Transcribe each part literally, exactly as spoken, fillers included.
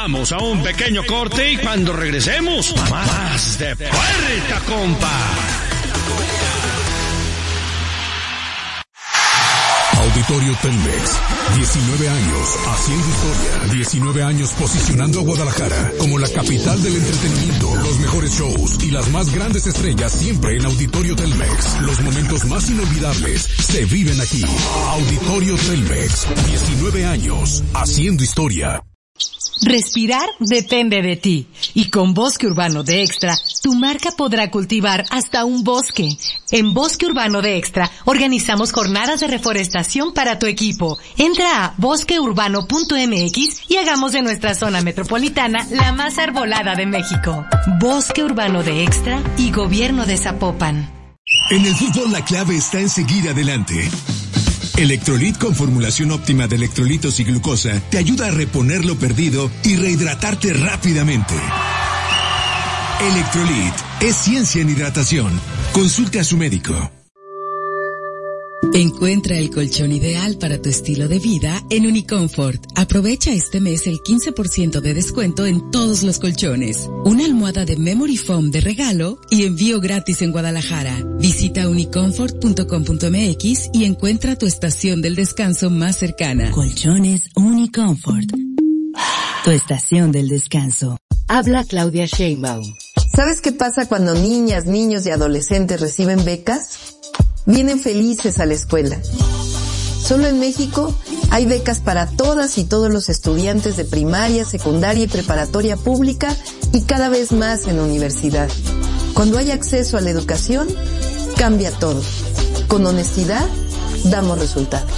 Vamos a un pequeño corte y cuando regresemos, más de Puerta Compa. Auditorio Telmex, diecinueve años haciendo historia, diecinueve años posicionando a Guadalajara como la capital del entretenimiento, los mejores shows y las más grandes estrellas siempre en Auditorio Telmex. Los momentos más inolvidables se viven aquí. Auditorio Telmex, diecinueve años haciendo historia. Respirar depende de ti. Y con Bosque Urbano de Extra, tu marca podrá cultivar hasta un bosque. En Bosque Urbano de Extra, organizamos jornadas de reforestación para tu equipo. Entra a bosque urbano punto m x y hagamos de nuestra zona metropolitana la más arbolada de México. Bosque Urbano de Extra y Gobierno de Zapopan. En el fútbol la clave está en seguir adelante. Electrolit con formulación óptima de electrolitos y glucosa te ayuda a reponer lo perdido y rehidratarte rápidamente. Electrolit es ciencia en hidratación. Consulta a su médico. Encuentra el colchón ideal para tu estilo de vida en Unicomfort. Aprovecha este mes el quince por ciento de descuento en todos los colchones. Una almohada de Memory Foam de regalo y envío gratis en Guadalajara. Visita unicomfort punto com punto m x y encuentra tu estación del descanso más cercana. Colchones Unicomfort. Tu estación del descanso. Habla Claudia Sheinbaum. ¿Sabes qué pasa cuando niñas, niños y adolescentes reciben becas? Vienen felices a la escuela. Solo en México hay becas para todas y todos los estudiantes de primaria, secundaria y preparatoria pública y cada vez más en la universidad. Cuando hay acceso a la educación, cambia todo. Con honestidad, damos resultados.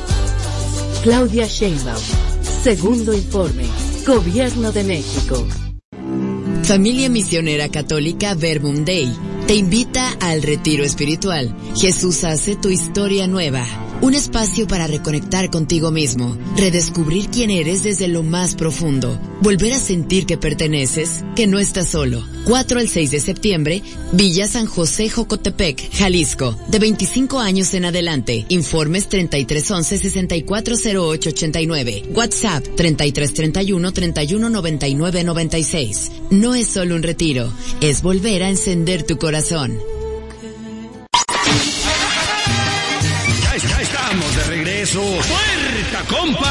Claudia Sheinbaum. Segundo informe. Gobierno de México. Familia Misionera Católica Verbum Dei te invita al Retiro Espiritual. Jesús hace tu historia nueva. Un espacio para reconectar contigo mismo, redescubrir quién eres desde lo más profundo, volver a sentir que perteneces, que no estás solo. cuatro al seis de septiembre, Villa San José Jocotepec, Jalisco, de veinticinco años en adelante. Informes treinta y tres once sesenta y cuatro cero ocho ochenta y nueve. WhatsApp treinta y tres treinta y uno treinta y uno noventa y nueve noventa y seis. No es solo un retiro, es volver a encender tu corazón. Ya estamos de regreso. ¡Puerta Compa!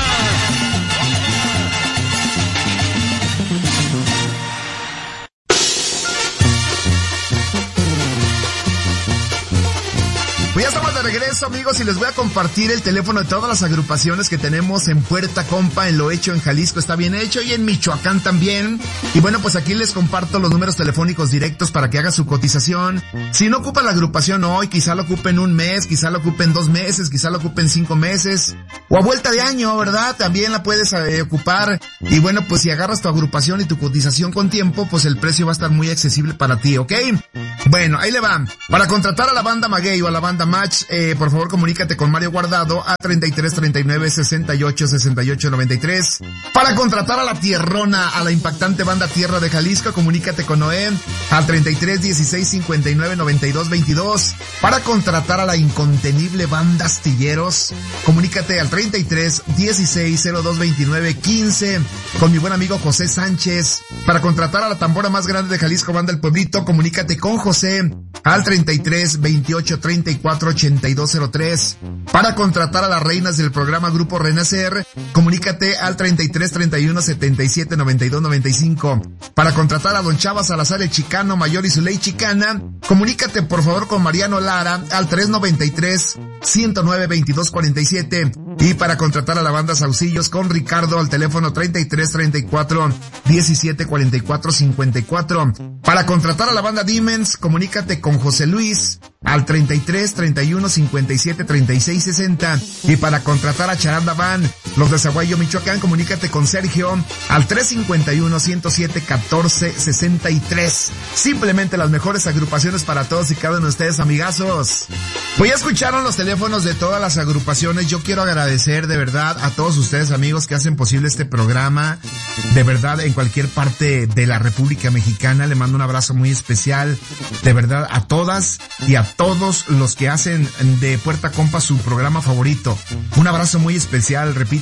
Pues ya estamos de regreso, amigos, y les voy a compartir el teléfono de todas las agrupaciones que tenemos en Puerta Compa, en Lo Hecho, en Jalisco está bien hecho, y en Michoacán también. Y bueno, pues aquí les comparto los números telefónicos directos para que haga su cotización. Si no ocupa la agrupación hoy, quizá lo ocupen un mes, quizá lo ocupen dos meses, quizá lo ocupen cinco meses, o a vuelta de año, ¿verdad? También la puedes eh, ocupar. Y bueno, pues si agarras tu agrupación y tu cotización con tiempo, pues el precio va a estar muy accesible para ti, ¿ok? Bueno, ahí le va. Para contratar a la banda Maguey o a la banda Match, eh, por favor comunícate con Mario Guardado a treinta y tres treinta y nueve sesenta y ocho sesenta y ocho noventa y tres. Para contratar a la Tierrona, a la impactante banda Tierra de Jalisco, comunícate con Noé al treinta y tres dieciséis cincuenta y nueve noventa y dos veintidós. Para contratar a la incontenible banda Astilleros, comunícate al treinta y tres dieciséis cero dos veintinueve quince con mi buen amigo José Sánchez. Para contratar a la tambora más grande de Jalisco, banda El Pueblito, comunícate con José al treinta y tres veintiocho treinta y cuatro ochenta y dos cero tres. Para contratar a las reinas del programa Grupo Renacer, comunícate al treinta y tres treinta y uno setenta y siete noventa y dos noventa y cinco. Para contratar a don Chava Salazar el Chicano Mayor y su ley chicana, comunícate por favor con Mariano Lara al tres noventa y tres ciento nueve veintidós cuarenta y siete. Y para contratar a la banda Saucillos con Ricardo al teléfono treinta y tres treinta y cuatro diecisiete cuarenta y cuatro cincuenta y cuatro. Para contratar a la banda Dimens, comunícate con José Luis al treinta y tres treinta y uno cincuenta y siete treinta y seis sesenta. Y para contratar a Charanda Van, los de Zaguayo, Michoacán, comunícate con Sergio al tres cincuenta y uno ciento siete catorce sesenta y tres. Simplemente las mejores agrupaciones para todos y cada uno de ustedes, amigazos. Pues ya escucharon los teléfonos de todas las agrupaciones. Yo quiero agradecer de verdad a todos ustedes, amigos, que hacen posible este programa. De verdad, en cualquier parte de la República Mexicana, le mando un abrazo muy especial. De verdad, a todas y a todos los que hacen de Puerta Compa su programa favorito. Un abrazo muy especial, repito.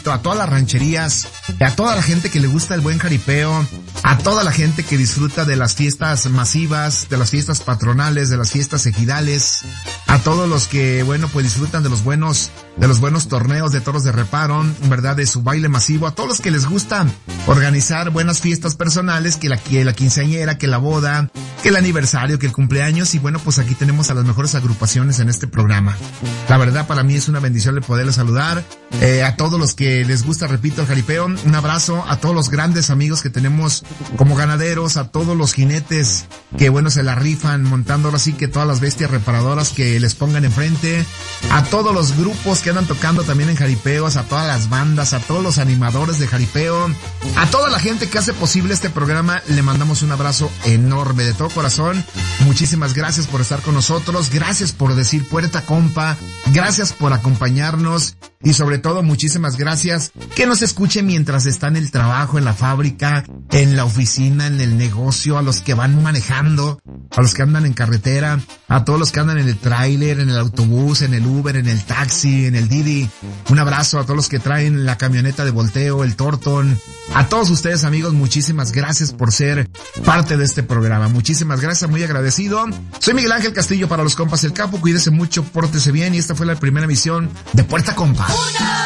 repito, a todas las rancherías, a toda la gente que le gusta el buen jaripeo, a toda la gente que disfruta de las fiestas masivas, de las fiestas patronales, de las fiestas ejidales, a todos los que, bueno, pues disfrutan de los buenos, de los buenos torneos de toros de reparo, ¿verdad? De su baile masivo, a todos los que les gusta organizar buenas fiestas personales, que la, que la quinceañera, que la boda, que el aniversario, que el cumpleaños, y bueno, pues aquí tenemos a las mejores agrupaciones en este programa. La verdad, para mí es una bendición el poderles saludar, eh, a todos los que les gusta, repito, el jaripeo, un abrazo a todos los grandes amigos que tenemos como ganaderos, a todos los jinetes que, bueno, se la rifan montando ahora sí que todas las bestias reparadoras que les pongan enfrente, a todos los grupos que andan tocando también en jaripeos, a todas las bandas, a todos los animadores de jaripeo, a toda la gente que hace posible este programa, le mandamos un abrazo enorme de todo corazón. Muchísimas gracias por estar con nosotros, gracias por decir Puerta Compa, gracias por acompañarnos y sobre todo muchísimas gracias que nos escuchen mientras está en el trabajo, en la fábrica, en la oficina, en el negocio, a los que van manejando, a los que andan en carretera, a todos los que andan en el tráiler, en el autobús, en el Uber, en el taxi, en el Didi. Un abrazo a todos los que traen la camioneta de volteo, el Torton. A todos ustedes, amigos, muchísimas gracias por ser parte de este programa. Muchísimas gracias, muy agradecido. Soy Miguel Ángel Castillo para los compas El Capo. Cuídese mucho, pórtese bien y esta fue la primera emisión de Puerta Compa.